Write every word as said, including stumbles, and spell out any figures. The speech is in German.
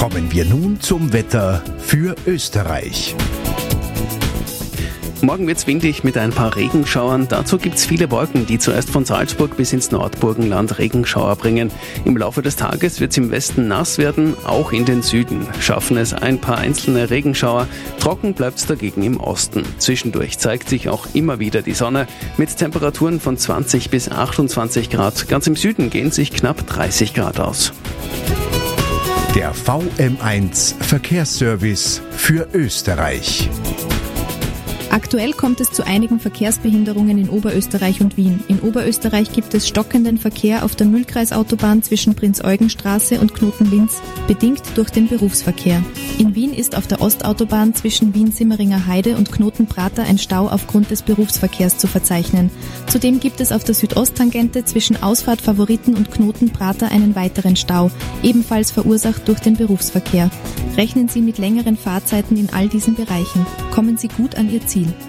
Kommen wir nun zum Wetter für Österreich. Morgen wird's windig mit ein paar Regenschauern. Dazu gibt's viele Wolken, die zuerst von Salzburg bis ins Nordburgenland Regenschauer bringen. Im Laufe des Tages wird's im Westen nass werden, auch in den Süden schaffen es ein paar einzelne Regenschauer. Trocken bleibt's dagegen im Osten. Zwischendurch zeigt sich auch immer wieder die Sonne mit Temperaturen von zwanzig bis achtundzwanzig Grad. Ganz im Süden gehen sich knapp dreißig Grad aus. Der V M eins Verkehrsservice für Österreich. Aktuell kommt es zu einigen Verkehrsbehinderungen in Oberösterreich und Wien. In Oberösterreich gibt es stockenden Verkehr auf der Mühlkreisautobahn zwischen Prinz-Eugen-Straße und Knoten-Linz, bedingt durch den Berufsverkehr. In Wien ist auf der Ostautobahn zwischen Wien-Simmeringer Heide und Knoten-Prater ein Stau aufgrund des Berufsverkehrs zu verzeichnen. Zudem gibt es auf der Südosttangente zwischen Ausfahrt Favoriten und Knoten-Prater einen weiteren Stau, ebenfalls verursacht durch den Berufsverkehr. Rechnen Sie mit längeren Fahrzeiten in all diesen Bereichen. Kommen Sie gut an Ihr Ziel.